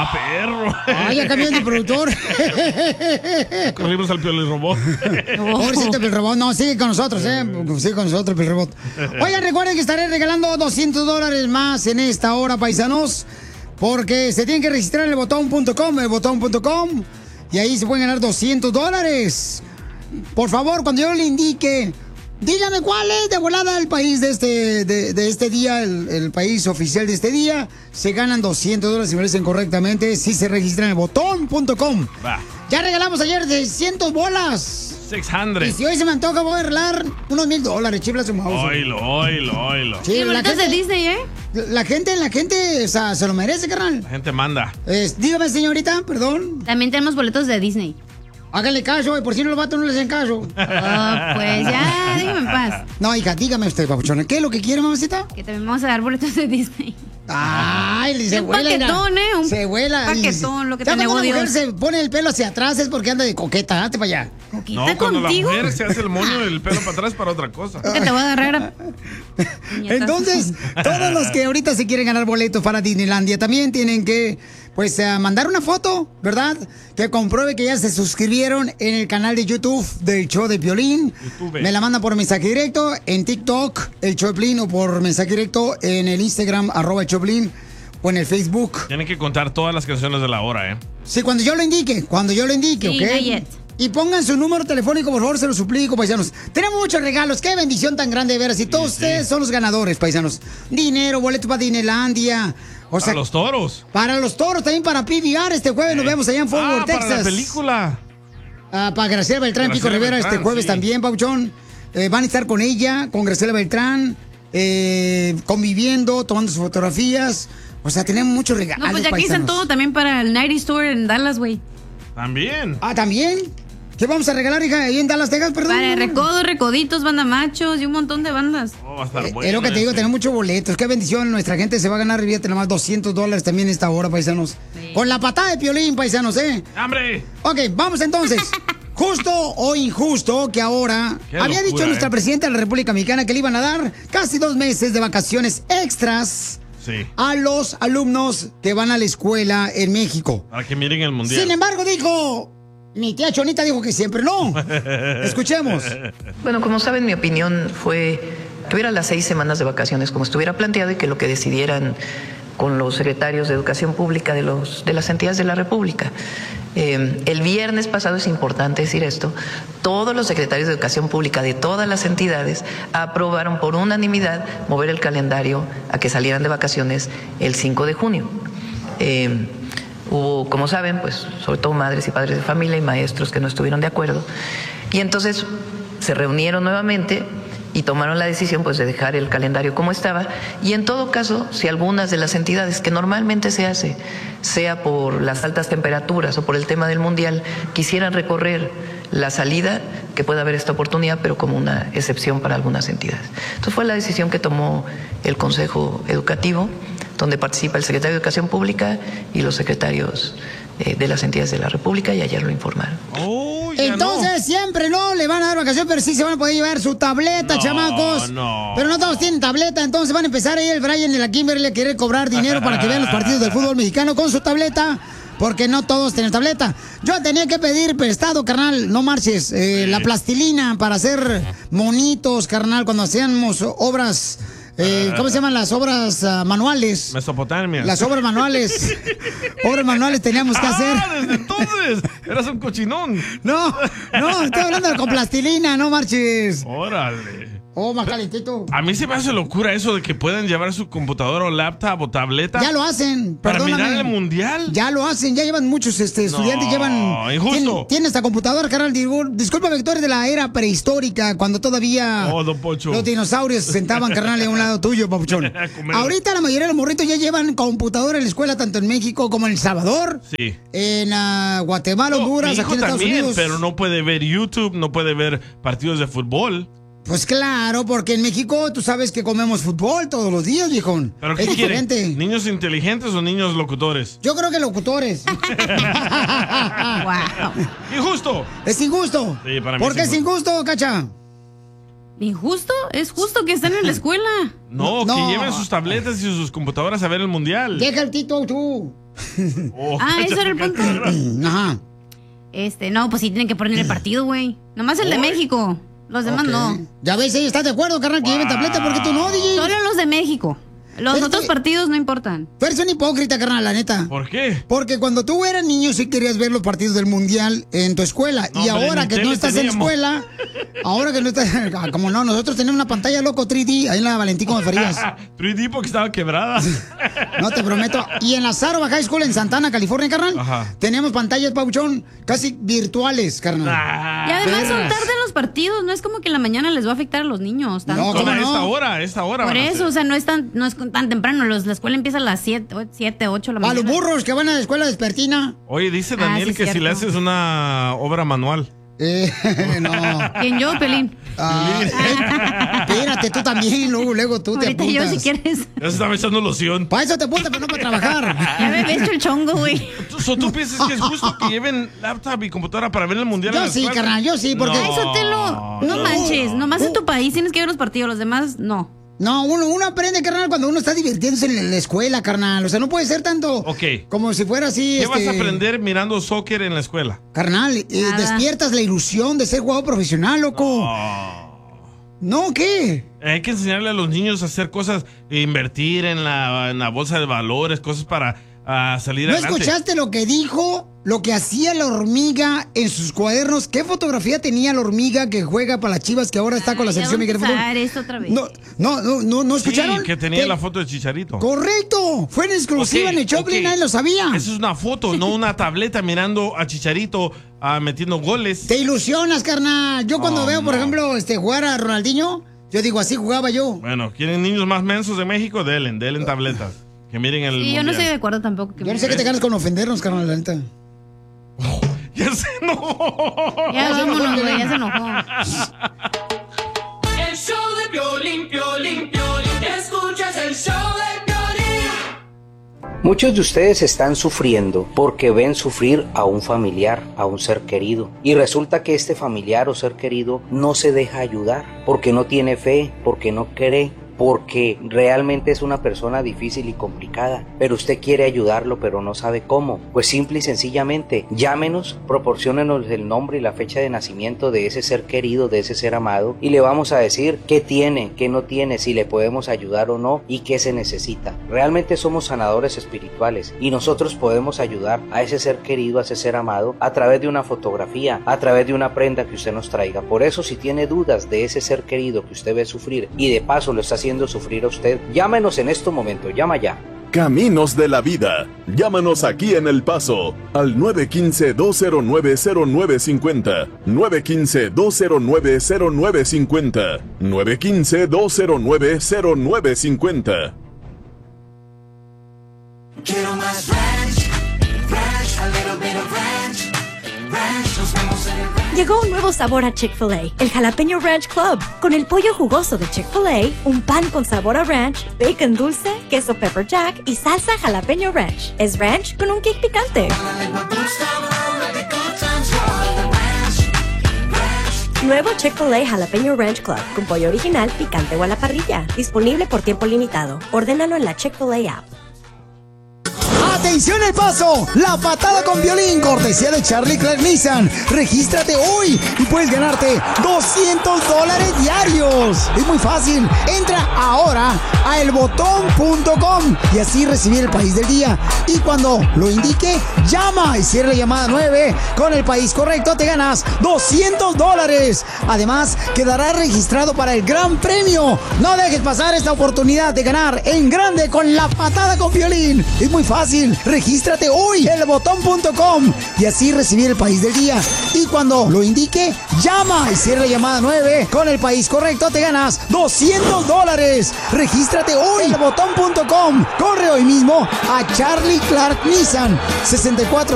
perro! ¡Ay, ya cambió de productor! Corrimos al Piolín Robot. Pobrecito Piolín Robot. No, sigue con nosotros, Sigue con nosotros, Piolín Robot. Oigan, recuerden que estaré regalando $200 más en esta hora, paisanos. Porque se tienen que registrar en elbotón.com, y ahí se pueden ganar $200. Por favor, cuando yo le indique, dígame cuál es de volada el país de este día, el país oficial de este día. Se ganan $200 si me lo dicen correctamente, si se registran en elbotón.com. Ya regalamos ayer de 100 bolas. 600. Y si hoy se me antoja, voy a regalar unos $1,000, chifla su mouse. Oilo. Sí, la gente de Disney, ¿eh? La gente, o sea, se lo merece, carnal. La gente manda. Dígame, señorita, perdón. También tenemos boletos de Disney. Háganle caso, y por si no los vatos no les hacen caso. Pues ya, dígame en paz. No, hija, dígame usted, papuchona, ¿qué es lo que quiere, mamacita? Que también vamos a dar boletos de Disney. Ay, se vuela. Un paquetón, Un paquetón, lo que te negó Dios. Cuando una mujer Dios. se pone el pelo hacia atrás es porque anda de coqueta, hazte para allá. No, cuando contigo? la mujer se hace el moño del pelo para atrás para otra cosa. Que te voy a agarrar. Entonces, todos los que ahorita se quieren ganar boletos para Disneylandia también tienen que, mandar una foto, ¿verdad? Que compruebe que ya se suscribieron en el canal de YouTube del show de Piolín. Me la mandan por mensaje directo en TikTok, el show de Piolín, o por mensaje directo en el Instagram, @el show de Piolín, o en el Facebook. Tienen que contar todas las canciones de la hora, ¿eh? Sí, cuando yo lo indique, Sí, ¿ok? not yet. Y pongan su número telefónico, por favor, se lo suplico, paisanos. Tenemos muchos regalos, qué bendición tan grande de veras. Y todos ustedes son los ganadores, paisanos. Dinero, boletos para Disneylandia. Para los toros. Para los toros, también para PBR. Este jueves nos vemos allá en Fort Worth, Texas. Para la película. Para Graciela Beltrán, Pico Rivera, este jueves también, Pauchón. Van a estar con ella, con Graciela Beltrán, conviviendo, tomando sus fotografías. O sea, tenemos muchos regalos. No, pues ya que hice todo también para el Nighty Store en Dallas, güey. También. ¿También? ¿Qué vamos a regalar, hija, ahí en Dallas, Texas, perdón? Para Recodo, Recoditos, Banda Machos y un montón de bandas. Va a estar bueno. Es lo que te digo, tenemos muchos boletos. Qué bendición, nuestra gente se va a ganar, fíjate, nomás $200 también esta hora, paisanos. Sí. Con la patada de Piolín, paisanos, ¡Hambre! Ok, vamos entonces. Justo o injusto que ahora había dicho nuestra presidenta de la República Mexicana que le iban a dar casi 2 meses de vacaciones extras a los alumnos que van a la escuela en México. Para que miren el mundial. Sin embargo, dijo... Mi tía Chonita dijo que siempre no. Escuchemos. Bueno, como saben, mi opinión fue que hubiera las 6 semanas de vacaciones como estuviera planteado y que lo que decidieran con los secretarios de Educación Pública de las entidades de la República. El viernes pasado, es importante decir esto, todos los secretarios de Educación Pública de todas las entidades aprobaron por unanimidad mover el calendario a que salieran de vacaciones el 5 de junio. Hubo, como saben, pues sobre todo madres y padres de familia y maestros que no estuvieron de acuerdo. Y entonces se reunieron nuevamente y tomaron la decisión pues de dejar el calendario como estaba. Y en todo caso, si algunas de las entidades, que normalmente se hace, sea por las altas temperaturas o por el tema del mundial, quisieran recorrer la salida, que pueda haber esta oportunidad, pero como una excepción para algunas entidades. Entonces fue la decisión que tomó el Consejo Educativo, donde participa el secretario de Educación Pública y los secretarios de las entidades de la República, y ayer lo informaron. Entonces siempre no le van a dar vacaciones, pero sí se van a poder llevar su tableta, chamacos. Pero no todos tienen tableta, entonces van a empezar ahí el Brian y la Kimberly a querer cobrar dinero para que vean los partidos del fútbol mexicano con su tableta, porque no todos tienen tableta. Yo tenía que pedir prestado, carnal, no marches, la plastilina para hacer monitos, carnal, cuando hacíamos obras... ¿cómo se llaman las obras manuales? Mesopotamia. Las obras manuales. Obras manuales teníamos que hacer. Desde entonces. Eras un cochinón. No, estoy hablando con plastilina, no marches. Órale. Oh, más calentito. A mí se me hace locura eso de que puedan llevar su computadora o laptop o tableta. Ya lo hacen, perdóname. ¿Para mirar el mundial? Ya lo hacen, ya llevan muchos estudiantes, llevan... Injusto. Tienen esta computadora, carnal. Disculpa, Victoria, de la era prehistórica, cuando todavía... Don Pocho. Los dinosaurios se sentaban, carnal, a un lado tuyo, papuchón. Ahorita la mayoría de los morritos ya llevan computadora en la escuela, tanto en México como en El Salvador. Sí. En Guatemala, Honduras, aquí en Estados también, Unidos. Pero no puede ver YouTube, no puede ver partidos de fútbol. Pues claro, porque en México tú sabes que comemos fútbol todos los días, viejón. ¿Pero qué es diferente. quieren? ¿Niños inteligentes o niños locutores? Yo creo que locutores. Wow. Injusto. Es injusto. Sí, para mí ¿Por qué es injusto, Cacha? ¿Injusto? Es justo que estén en la escuela. No, que lleven sus tabletas y sus computadoras a ver el mundial. Deja el Tito, tú. ¿Eso era el punto? Ajá. No, pues sí tienen que poner el partido, güey. Nomás el de México. Los demás no. Ya ves, ¿estás de acuerdo, carnal, que lleven tableta? ¿Por qué tú no, DJ? Solo los de México. Los otros partidos no importan. Tú eres un hipócrita, carnal, la neta. ¿Por qué? Porque cuando tú eras niño sí querías ver los partidos del Mundial en tu escuela. No, y ahora que no estás en la escuela, ahora que no estás... Como no, nosotros tenemos una pantalla loco 3D ahí en la Valentín Gómez Farías. 3D porque estaba quebrada. No te prometo. Y en la Sarva High School en Santana, California, carnal, tenemos pantallas, pauchón, casi virtuales, carnal. Y además son tarde los partidos. No es como que en la mañana les va a afectar a los niños. No, ¿cómo no? Esta hora. Por eso, o sea, no es tan temprano. La escuela empieza a las 7, 8 de la mañana. A los burros que van a la escuela despertina. Oye, dice Daniel sí, que cierto. si le haces una obra manual. No. ¿Quién, yo, Pelín? Espérate, tú también, luego tú ahorita te apuntas. yo, si quieres. Ya se estaba echando loción. Para eso te apuntas, pero no para trabajar. Ya me he hecho el chongo, güey. ¿Tú piensas que es justo que lleven laptop y computadora para ver el mundial? Yo sí, carnal, yo sí, porque... Ay, Sotelo, no manches. Nomás en tu país tienes que ver los partidos, los demás, no. No, uno aprende, carnal, cuando uno está divirtiéndose en la escuela, carnal. O sea, no puede ser tanto como si fuera así. ¿Qué vas a aprender mirando soccer en la escuela? Carnal, despiertas la ilusión de ser jugador profesional, loco. ¿No? ¿Qué? Hay que enseñarle a los niños a hacer cosas, invertir en la bolsa de valores, cosas para salir ¿No adelante. escuchaste lo que dijo? Lo que hacía la hormiga en sus cuadernos. ¿Qué fotografía tenía la hormiga que juega para las Chivas, que ahora está con la selección mexicana de fútbol? Esto otra vez. ¿No escucharon? Sí, que tenía la foto de Chicharito. ¡Correcto! Fue en exclusiva en el Choplin, nadie lo sabía. Esa es una foto, no una tableta mirando a Chicharito metiendo goles. Te ilusionas, carnal. Yo cuando veo, por ejemplo, jugar a Ronaldinho, yo digo, así jugaba yo. Bueno, ¿quieren niños más mensos de México? Denle tabletas. Que miren el Sí, yo no estoy de acuerdo tampoco. Yo no sé qué te ganas con ofendernos, carnal, la neta. Ya se enojó. Ya vámonos, güey, ya se enojó. El show de Piolín, Piolín, Piolín. Escuchas el show de Piolín. Muchos de ustedes están sufriendo porque ven sufrir a un familiar, a un ser querido. Y resulta que este familiar o ser querido no se deja ayudar porque no tiene fe, porque no cree, porque realmente es una persona difícil y complicada, pero usted quiere ayudarlo pero no sabe cómo. Pues simple y sencillamente llámenos, proporciónenos el nombre y la fecha de nacimiento de ese ser querido, de ese ser amado, y le vamos a decir qué tiene, qué no tiene, si le podemos ayudar o no y qué se necesita. Realmente somos sanadores espirituales y nosotros podemos ayudar a ese ser querido, a ese ser amado, a través de una fotografía, a través de una prenda que usted nos traiga. Por eso, si tiene dudas de ese ser querido que usted ve sufrir y de paso lo está haciendo sufrir a usted, llámenos en este momento, llama ya. Caminos de la Vida. Llámanos aquí en El Paso al 915-209-0950. 915-209-0950. 915-209-0950. Quiero más ranch, ranch, a little bit of ranch, ranch, nos vemos en el ranch. Llegó un nuevo sabor a Chick-fil-A, el Jalapeño Ranch Club. Con el pollo jugoso de Chick-fil-A, un pan con sabor a ranch, bacon dulce, queso pepper jack y salsa jalapeño ranch. Es ranch con un kick picante. Nuevo Chick-fil-A Jalapeño Ranch Club, con pollo original, picante o a la parrilla. Disponible por tiempo limitado. Ordénalo en la Chick-fil-A app. ¡Atención, El Paso! La patada con violín, cortesía de Charlie Clark Nissan. Regístrate hoy y puedes ganarte $200 diarios. Es muy fácil. Entra ahora a elbotón.com y así recibir el país del día. Y cuando lo indique, llama y cierra la llamada 9. Con el país correcto te ganas $200. Además, quedará registrado para el gran premio. No dejes pasar esta oportunidad de ganar en grande con la patada con violín. Es muy fácil. Regístrate hoy en elbotón.com y así recibir el país del día. Y cuando lo indique, llama y cierra la llamada 9. Con el país correcto te ganas $200. Regístrate hoy en elbotón.com. Corre hoy mismo a Charlie Clark Nissan 64